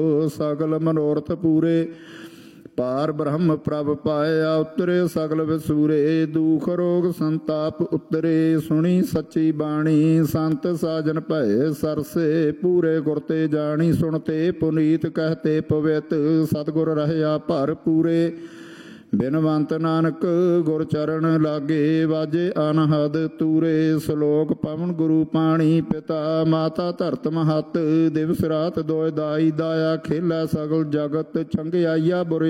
ਸਗਲ ਮਨੋਰਥ ਪੂਰੇ। ਪਾਰ ਬ੍ਰਹਮ ਪ੍ਰਭ ਪਾਇਆ ਉਤਰੇ ਸਗਲ ਵਿਸੂਰੇ। ਦੁਖ ਰੋਗ ਸੰਤਾਪ ਉਤਰੇ ਸੁਣੀ ਸੱਚੀ ਬਾਣੀ। ਸੰਤ ਸਾਜਨ ਭਏ ਸਰਸੇ ਪੂਰੇ ਗੁਰ ਤੇ ਜਾਣੀ। ਸੁਣਤੇ ਪੁਨੀਤ ਕਹਤੇ ਪਵਿੱਤ ਸਤਿਗੁਰ ਰਹਿਆ ਭਰ ਪੂਰੇ। ਬਿਨਵੰਤ ਨਾਨਕ ਗੁਰ ਚਰਨ ਲਾਗੇ ਵਾਜੇ ਅਨਹਦ ਤੂਰੇ। ਸ਼ਲੋਕ ਪਵਨ ਗੁਰੂ ਪਾਣੀ ਪਿਤਾ ਮਾਤਾ ਧਰਤ ਮਹੱਤ। ਦਿਵਸ ਰਾਤ ਦੋਇ ਦਾਈ ਦਾਇਆ ਖੇਲਾ ਸਗਲ ਜਗਤ। ਚੰਗਿਆਈਆ ਬੁਰੇ